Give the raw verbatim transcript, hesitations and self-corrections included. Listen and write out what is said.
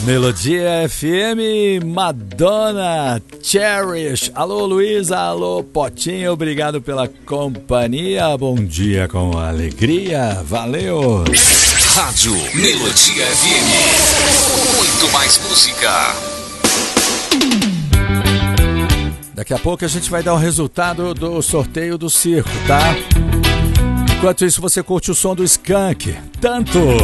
Melodia F M, Madonna, Cherish. Alô Luísa, alô Potinho, obrigado pela companhia. Bom dia com alegria, valeu. Rádio Melodia F M, muito mais música. Daqui a pouco a gente vai dar o resultado do sorteio do circo, tá? Enquanto isso, você curte o som do Skank. Tanto!